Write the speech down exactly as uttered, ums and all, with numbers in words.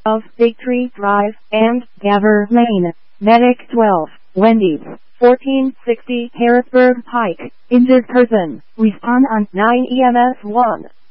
of Big Tree Drive and Gaver Lane. Medic twelve, Wendy's, fourteen sixty Harrisburg Pike. Injured person. Respond on nine E M S one.